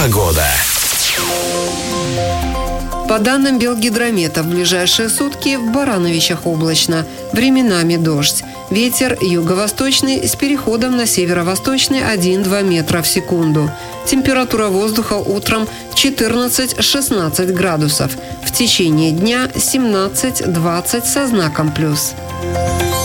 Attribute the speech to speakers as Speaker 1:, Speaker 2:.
Speaker 1: Погода.
Speaker 2: По данным Белгидромета, в ближайшие сутки в Барановичах облачно, временами дождь. Ветер юго-восточный с переходом на северо-восточный 1-2 метра в секунду. Температура воздуха утром 14-16 градусов. В течение дня 17-20 со знаком плюс.